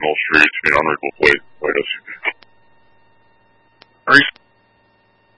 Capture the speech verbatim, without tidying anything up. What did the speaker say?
Street, the honorable plate, plate S U V.